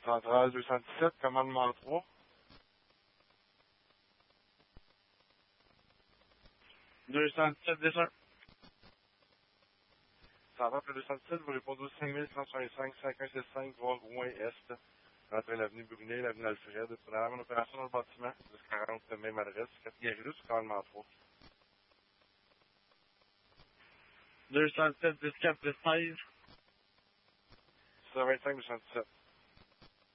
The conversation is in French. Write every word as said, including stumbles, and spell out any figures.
Centrale deux cent dix-sept, commandement trois. deux cent dix-sept, descend. Centrale deux cent dix-sept, vous répondez au cinq mille cent soixante-cinq, cinq un six cinq, voie Rouen-Est. Rentrez l'avenue Brunet, l'avenue Alfred. Prenez la même opération dans le bâtiment. dix quarante, même adresse. Catégorie douze, commandement trois. deux cent dix-sept, dix-quatre, dix-seize. cent vingt-cinq, deux cent dix-sept.